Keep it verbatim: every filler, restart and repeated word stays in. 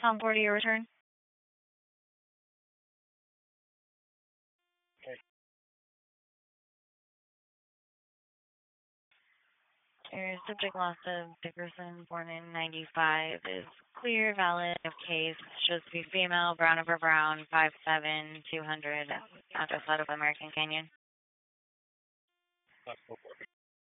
Tom forty, your return. Your subject loss of Dickerson, born in ninety-five, is clear, valid, of case, shows to be female, brown over brown, five seven, two hundred, address out of American Canyon.